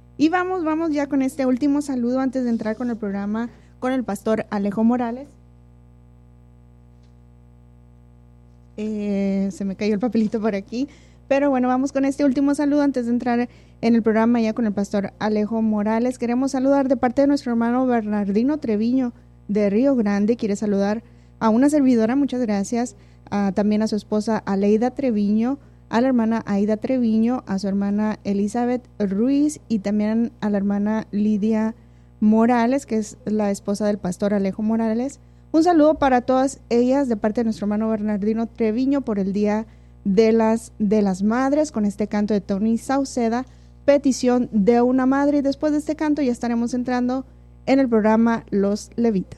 Y vamos ya con este último saludo antes de entrar con el programa con el pastor Alejo Morales. Se me cayó el papelito por aquí. Pero bueno, vamos con este último saludo antes de entrar en el programa ya con el pastor Alejo Morales. Queremos saludar de parte de nuestro hermano Bernardino Treviño de Río Grande. Quiere saludar a una servidora, muchas gracias. También a su esposa Aleida Treviño, a la hermana Aida Treviño, a su hermana Elizabeth Ruiz y también a la hermana Lidia Morales, que es la esposa del pastor Alejo Morales. Un saludo para todas ellas de parte de nuestro hermano Bernardino Treviño por el Día de las Madres, con este canto de Tony Sauceda, Petición de una Madre. Y después de este canto ya estaremos entrando en el programa Los Levitas.